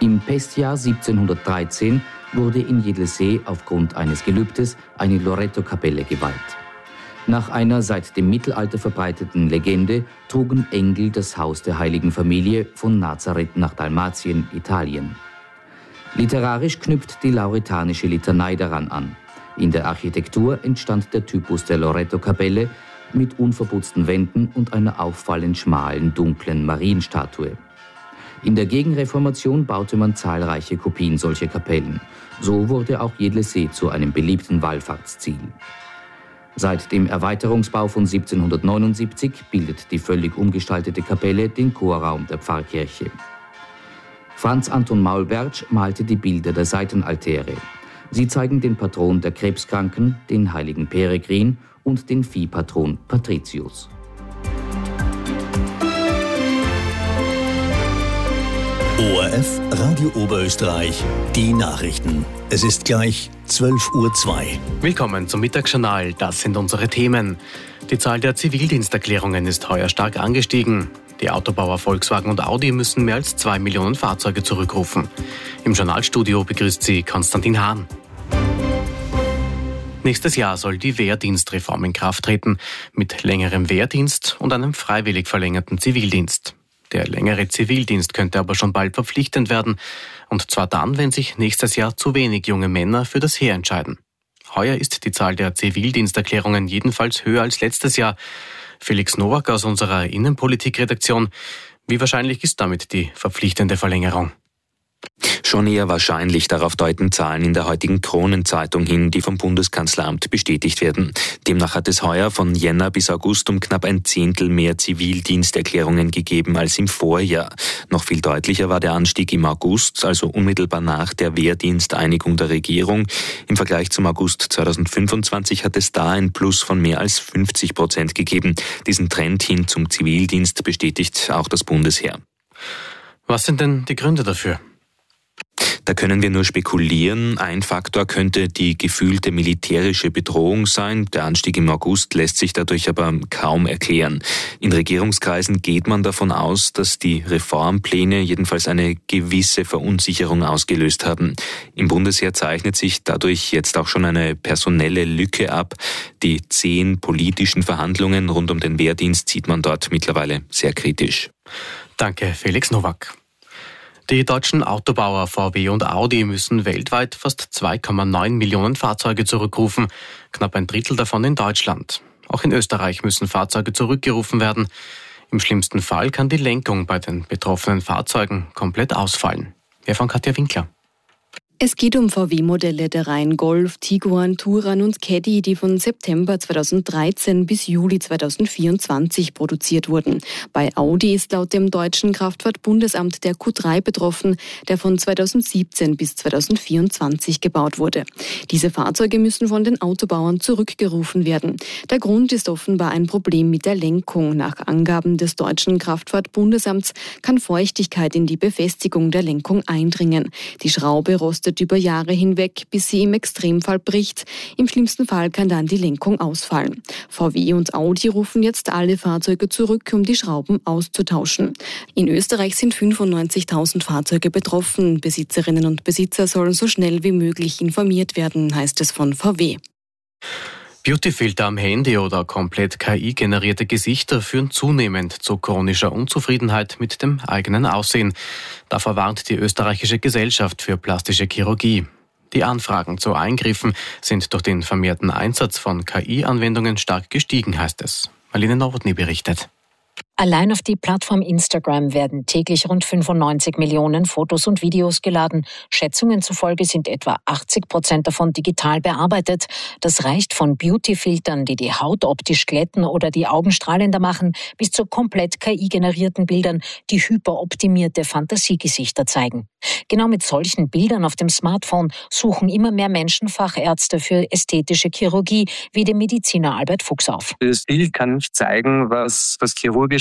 Im Pestjahr 1713 wurde in Jedlesee aufgrund eines Gelübdes eine Loretto-Kapelle geweiht. Nach einer seit dem Mittelalter verbreiteten Legende trugen Engel das Haus der Heiligen Familie von Nazareth nach Dalmatien, Italien. Literarisch knüpft die lauretanische Litanei daran an. In der Architektur entstand der Typus der Loretto-Kapelle mit unverputzten Wänden und einer auffallend schmalen, dunklen Marienstatue. In der Gegenreformation baute man zahlreiche Kopien solcher Kapellen. So wurde auch Jedlesee zu einem beliebten Wallfahrtsziel. Seit dem Erweiterungsbau von 1779 bildet die völlig umgestaltete Kapelle den Chorraum der Pfarrkirche. Franz Anton Maulbertsch malte die Bilder der Seitenaltäre. Sie zeigen den Patron der Krebskranken, den heiligen Peregrin und den Viehpatron Patricius. ORF Radio Oberösterreich, die Nachrichten. Es ist gleich 12:02 Uhr. Willkommen zum Mittagsjournal. Das sind unsere Themen. Die Zahl der Zivildiensterklärungen ist heuer stark angestiegen. Die Autobauer Volkswagen und Audi müssen mehr als 2 Millionen Fahrzeuge zurückrufen. Im Journalstudio begrüßt sie Konstantin Hahn. Nächstes Jahr soll die Wehrdienstreform in Kraft treten, mit längerem Wehrdienst und einem freiwillig verlängerten Zivildienst. Der längere Zivildienst könnte aber schon bald verpflichtend werden. Und zwar dann, wenn sich nächstes Jahr zu wenig junge Männer für das Heer entscheiden. Heuer ist die Zahl der Zivildiensterklärungen jedenfalls höher als letztes Jahr. Felix Nowak aus unserer Innenpolitikredaktion. Wie wahrscheinlich ist damit die verpflichtende Verlängerung? Schon eher wahrscheinlich, darauf deuten Zahlen in der heutigen Kronenzeitung hin, die vom Bundeskanzleramt bestätigt werden. Demnach hat es heuer von Jänner bis August um knapp 1/10 mehr Zivildiensterklärungen gegeben als im Vorjahr. Noch viel deutlicher war der Anstieg im August, also unmittelbar nach der Wehrdiensteinigung der Regierung. Im Vergleich zum August 2025 hat es da ein Plus von mehr als 50% gegeben. Diesen Trend hin zum Zivildienst bestätigt auch das Bundesheer. Was sind denn die Gründe dafür? Da können wir nur spekulieren. Ein Faktor könnte die gefühlte militärische Bedrohung sein. Der Anstieg im August lässt sich dadurch aber kaum erklären. In Regierungskreisen geht man davon aus, dass die Reformpläne jedenfalls eine gewisse Verunsicherung ausgelöst haben. Im Bundesheer zeichnet sich dadurch jetzt auch schon eine personelle Lücke ab. Die 10 politischen Verhandlungen rund um den Wehrdienst sieht man dort mittlerweile sehr kritisch. Danke, Felix Nowak. Die deutschen Autobauer VW und Audi müssen weltweit fast 2,9 Millionen Fahrzeuge zurückrufen, knapp ein Drittel davon in Deutschland. Auch in Österreich müssen Fahrzeuge zurückgerufen werden. Im schlimmsten Fall kann die Lenkung bei den betroffenen Fahrzeugen komplett ausfallen. Mehr von Katja Winkler. Es geht um VW-Modelle der Reihen Golf, Tiguan, Touran und Caddy, die von September 2013 bis Juli 2024 produziert wurden. Bei Audi ist laut dem deutschen Kraftfahrtbundesamt der Q3 betroffen, der von 2017 bis 2024 gebaut wurde. Diese Fahrzeuge müssen von den Autobauern zurückgerufen werden. Der Grund ist offenbar ein Problem mit der Lenkung. Nach Angaben des deutschen Kraftfahrtbundesamts kann Feuchtigkeit in die Befestigung der Lenkung eindringen. Die Schraube rostet über Jahre hinweg, bis sie im Extremfall bricht. Im schlimmsten Fall kann dann die Lenkung ausfallen. VW und Audi rufen jetzt alle Fahrzeuge zurück, um die Schrauben auszutauschen. In Österreich sind 95.000 Fahrzeuge betroffen. Besitzerinnen und Besitzer sollen so schnell wie möglich informiert werden, heißt es von VW. Beautyfilter am Handy oder komplett KI-generierte Gesichter führen zunehmend zu chronischer Unzufriedenheit mit dem eigenen Aussehen. Davor warnt die österreichische Gesellschaft für plastische Chirurgie. Die Anfragen zu Eingriffen sind durch den vermehrten Einsatz von KI-Anwendungen stark gestiegen, heißt es. Marlene Nowotny berichtet. Allein auf die Plattform Instagram werden täglich rund 95 Millionen Fotos und Videos geladen. Schätzungen zufolge sind etwa 80% davon digital bearbeitet. Das reicht von Beauty-Filtern, die die Haut optisch glätten oder die Augen strahlender machen, bis zu komplett KI-generierten Bildern, die hyperoptimierte Fantasiegesichter zeigen. Genau mit solchen Bildern auf dem Smartphone suchen immer mehr Menschen Fachärzte für ästhetische Chirurgie, wie der Mediziner Albert Fuchs auf. Das Bild kann nicht zeigen, was chirurgisch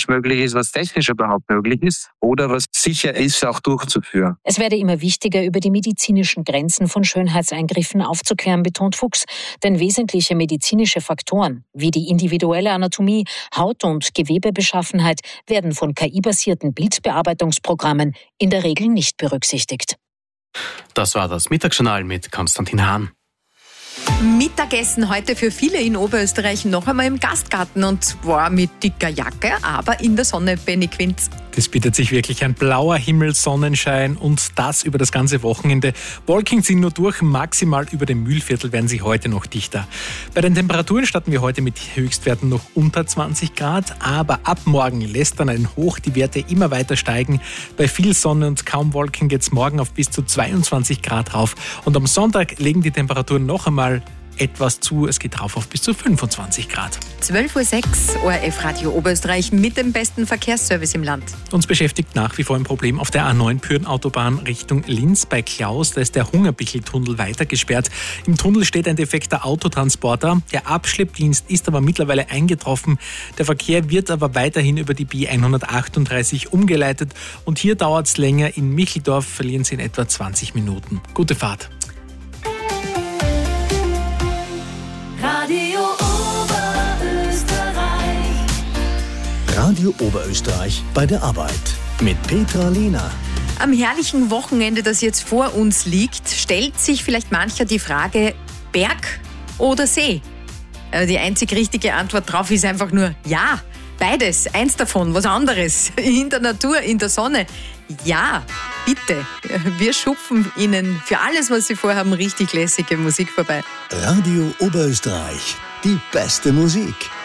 was möglich ist, was technisch überhaupt möglich ist oder was sicher ist, auch durchzuführen. Es werde immer wichtiger, über die medizinischen Grenzen von Schönheitseingriffen aufzuklären, betont Fuchs. Denn wesentliche medizinische Faktoren wie die individuelle Anatomie, Haut- und Gewebebeschaffenheit werden von KI-basierten Bildbearbeitungsprogrammen in der Regel nicht berücksichtigt. Das war das Mittagsjournal mit Konstantin Hahn. Mittagessen heute für viele in Oberösterreich noch einmal im Gastgarten und zwar mit dicker Jacke, aber in der Sonne, Benny Quinz. Das bietet sich wirklich ein blauer Himmel, Sonnenschein und das über das ganze Wochenende. Wolken ziehen nur durch, maximal über dem Mühlviertel werden sie heute noch dichter. Bei den Temperaturen starten wir heute mit Höchstwerten noch unter 20 Grad, aber ab morgen lässt dann ein Hoch die Werte immer weiter steigen. Bei viel Sonne und kaum Wolken geht es morgen auf bis zu 22 Grad rauf und am Sonntag legen die Temperaturen noch einmal etwas zu. Es geht rauf auf bis zu 25 Grad. 12.06 Uhr, ORF Radio Oberösterreich mit dem besten Verkehrsservice im Land. Uns beschäftigt nach wie vor ein Problem auf der A9 Pürn-Autobahn Richtung Linz bei Klaus. Da ist der Hungerbichl-Tunnel weiter gesperrt. Im Tunnel steht ein defekter Autotransporter. Der Abschleppdienst ist aber mittlerweile eingetroffen. Der Verkehr wird aber weiterhin über die B138 umgeleitet. Und hier dauert es länger. In Micheldorf verlieren Sie in etwa 20 Minuten. Gute Fahrt. Radio Oberösterreich bei der Arbeit mit Petra Lehner. Am herrlichen Wochenende, das jetzt vor uns liegt, stellt sich vielleicht mancher die Frage, Berg oder See? Die einzig richtige Antwort darauf ist einfach nur ja. Beides, eins davon, was anderes. In der Natur, in der Sonne. Ja, bitte. Wir schupfen Ihnen für alles, was Sie vorhaben, richtig lässige Musik vorbei. Radio Oberösterreich, die beste Musik.